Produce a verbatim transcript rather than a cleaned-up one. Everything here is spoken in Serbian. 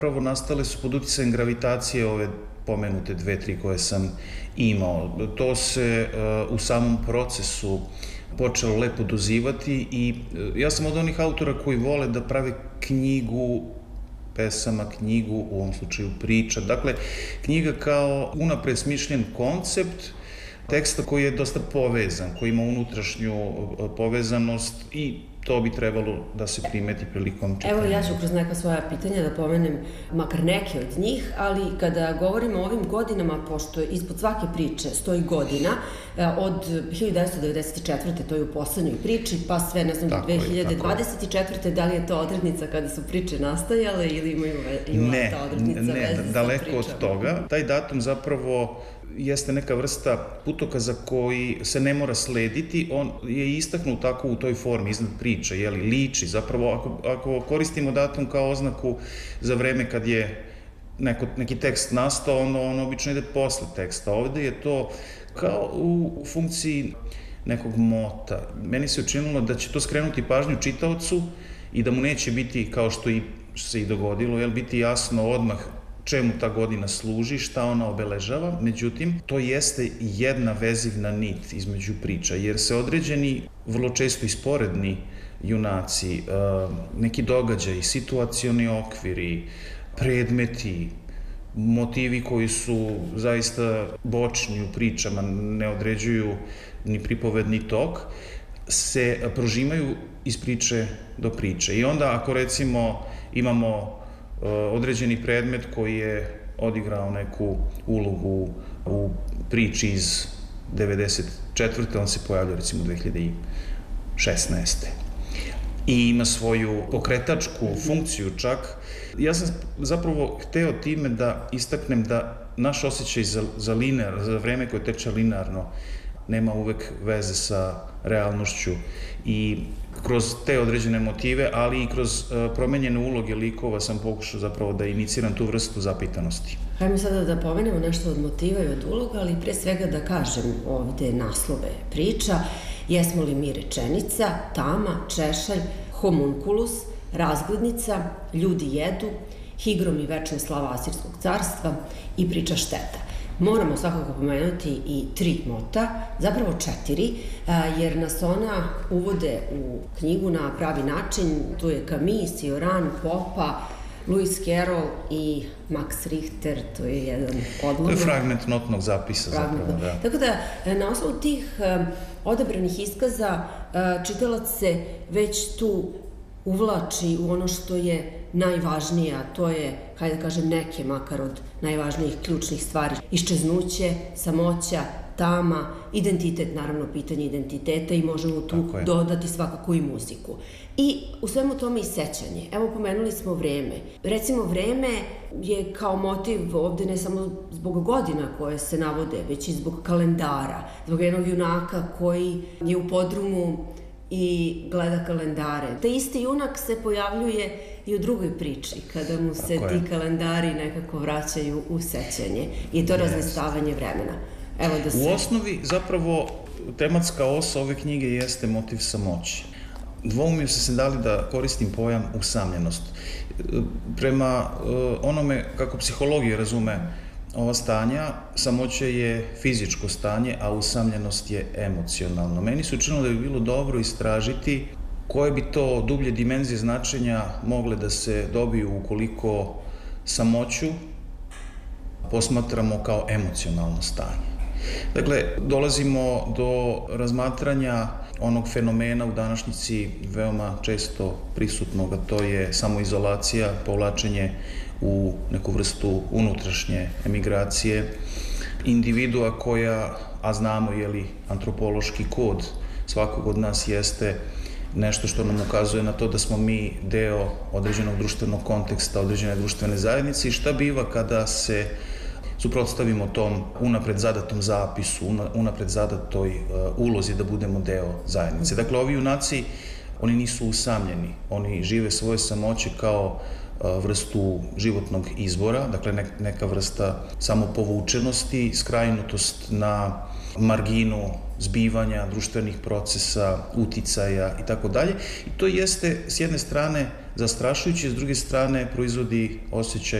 Prvo nastale su pod uticajem gravitacije ove pomenute dve, tri koje sam imao. To se uh, u samom procesu počelo lepo dozivati i uh, ja sam od onih autora koji vole da prave knjigu pesama, knjigu, u ovom slučaju priča. Dakle, knjiga kao unapred smišljen koncept teksta koji je dosta povezan, koji ima unutrašnju povezanost i to bi trebalo da se primeti prilikom čitanja. Evo, ja ću kroz neka svoja pitanja da pomenem makar neke od njih, ali kada govorimo o ovim godinama, pošto ispod svake priče stoji godina, od hiljadu devetsto devedeset četvrte. to je u poslednjoj priči, pa sve, ne znam, do dve hiljade dvadeset četvrte. da li je to odrednica kada su priče nastajale ili imaju ima ne, ta odrednica ne, veze sa pričama? daleko od toga. Taj datum zapravo jeste neka vrsta putokaza koji se ne mora slediti, on je istaknut tako u toj formi, iznad priče, jeli, liči, zapravo ako, ako koristimo datum kao oznaku za vreme kad je neko, neki tekst nastao, ono, on obično ide posle teksta. Ovde je to kao u funkciji nekog mota. Meni se učinilo da će to skrenuti pažnju čitaocu i da mu neće biti, kao što i se i dogodilo, jel, biti jasno odmah čemu ta godina služi, šta ona obeležava. Međutim, to jeste jedna vezivna nit između priča, jer se određeni, vrlo često i sporedni junaci, neki događaji, situacioni okviri, predmeti, motivi koji su zaista bočni u pričama, ne određuju ni pripovedni tok, se prožimaju iz priče do priče. I onda ako recimo imamo određeni predmet koji je odigrao neku ulogu u priči iz devedeset četvrte. on se pojavlja recimo u dve hiljade šesnaeste. i ima svoju pokretačku funkciju čak. Ja sam zapravo hteo time da istaknem da naš osjećaj za, za linear, za vreme koje teče linearno, nema uvek veze sa realnošću i kroz te određene motive, ali i kroz promenjene uloge likova sam pokušao zapravo da iniciram tu vrstu zapitanosti. Hajmo sada da pomenemo nešto od motiva i od uloga, ali pre svega da kažem ovde naslove priča. Jesmo li mi rečenica, tama, češalj, homunculus, razglednica, ljudi jedu, higrom i večna slava Asirskog carstva i priča šteta. Moramo svakako pomenuti i tri mota, zapravo četiri, jer nas ona uvode u knjigu na pravi način. Tu je Camus, Cioran, Popa, Lewis Carroll i Max Richter, to je jedan odlomak. To je fragment notnog zapisa zapravo, da. Tako da, na osnovu tih odabranih iskaza, čitalac se već tu uvlači u ono što je najvažnije, a to je, hajde da kažem, neke makar od najvažnijih ključnih stvari. Iščeznuće, samoća, tama, identitet, naravno pitanje identiteta i možemo tu dodati svakako i muziku. I u svemu tome i sećanje. Evo, pomenuli smo vreme. Recimo, vreme je kao motiv ovde ne samo zbog godina koje se navode, već i zbog kalendara, zbog jednog junaka koji je u podrumu i gleda kalendare. Taj isti junak se pojavljuje i u drugoj priči, kada mu se ti kalendari nekako vraćaju u sećanje. I to razlistavanje vremena. Evo da se... U osnovi, zapravo, tematska osa ove knjige jeste motiv samoće. Dvoumio sam se da li da koristim pojam usamljenost. Prema onome kako psihologija razume ova stanja, samoće je fizičko stanje, a usamljenost je emocionalno. Meni se učinilo da bi bilo dobro istražiti koje bi to dublje dimenzije značenja mogle da se dobiju ukoliko samoću posmatramo kao emocionalno stanje. Dakle, dolazimo do razmatranja onog fenomena u današnjici veoma često prisutnog, a to je samoizolacija, povlačenje u neku vrstu unutrašnje emigracije, individua koja, a znamo je li antropološki kod svakog od nas jeste nešto što nam ukazuje na to da smo mi deo određenog društvenog konteksta, određene društvene zajednice i šta biva kada se suprotstavimo tom unapred zadatom zapisu, unapred zadatoj ulozi da budemo deo zajednice. Dakle, ovi junaci, oni nisu usamljeni, oni žive svoje samoće kao vrstu životnog izbora, dakle neka vrsta samopovučenosti, skrajnutost na marginu zbivanja, društvenih procesa, uticaja i tako dalje. I to jeste s jedne strane zastrašujuće, s druge strane proizvodi osjećaj